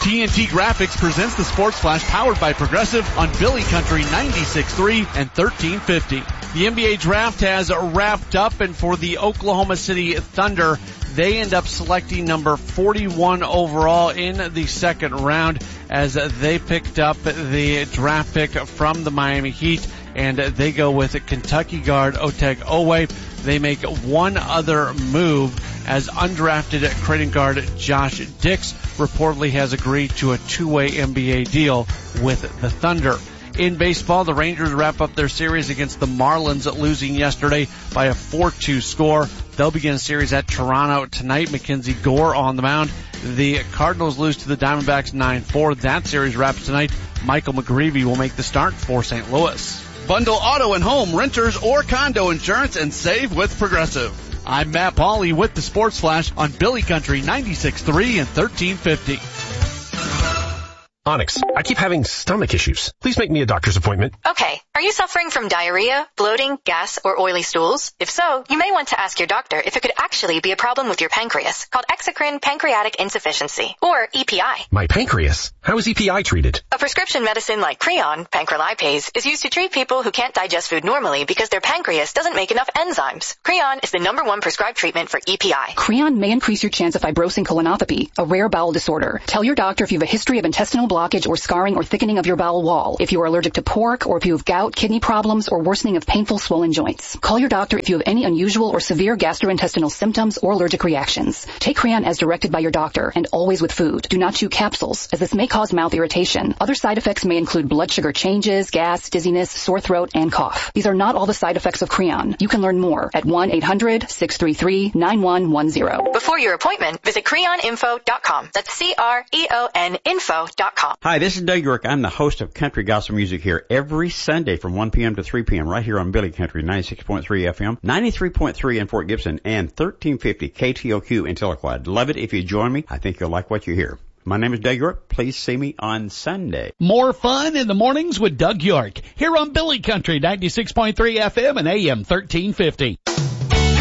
TNT Graphics presents the Sports Flash powered by Progressive on Billy Country 96.3 and 1350. The NBA draft has wrapped up, and for the Oklahoma City Thunder, they end up selecting number 41 overall in the second round as they picked up the draft pick from the Miami Heat, and they go with Kentucky guard Oteg Owe. They make one other move as undrafted Creighton guard Josh Dix reportedly has agreed to a two-way NBA deal with the Thunder. In baseball, the Rangers wrap up their series against the Marlins, losing yesterday by a 4-2 score. They'll begin a series at Toronto tonight. Mackenzie Gore on the mound. The Cardinals lose to the Diamondbacks 9-4. That series wraps tonight. Michael McGreevy will make the start for St. Louis. Bundle auto and home, renters, or condo insurance and save with Progressive. I'm Matt Pauley with the Sports Flash on Billy Country 96.3 and 1350. Onyx, I keep having stomach issues. Please make me a doctor's appointment. Okay. Are you suffering from diarrhea, bloating, gas, or oily stools? If so, you may want to ask your doctor if it could actually be a problem with your pancreas, called exocrine pancreatic insufficiency, or EPI. My pancreas? How is EPI treated? A prescription medicine like Creon, pancrelipase, is used to treat people who can't digest food normally because their pancreas doesn't make enough enzymes. Creon is the #1 prescribed treatment for EPI. Creon may increase your chance of fibrosing colonopathy, a rare bowel disorder. Tell your doctor if you have a history of intestinal blockage or scarring or thickening of your bowel wall, if you are allergic to pork, or if you have gout, kidney problems, or worsening of painful swollen joints. Call your doctor if you have any unusual or severe gastrointestinal symptoms or allergic reactions. Take Creon as directed by your doctor, and always with food. Do not chew capsules, as this may cause mouth irritation. Other side effects may include blood sugar changes, gas, dizziness, sore throat, and cough. These are not all the side effects of Creon. You can learn more at 1-800-633-9110. Before your appointment, visit creoninfo.com. That's CREON info.com. Hi, this is Doug York. I'm the host of Country Gospel Music here every Sunday from 1 p.m. to 3 p.m. right here on Billy Country 96.3 FM, 93.3 in Fort Gibson, and 1350 KTOQ in Tahlequah. I'd love it if you join me. I think you'll like what you hear. My name is Doug York. Please see me on Sunday. More fun in the mornings with Doug York here on Billy Country 96.3 FM and AM 1350.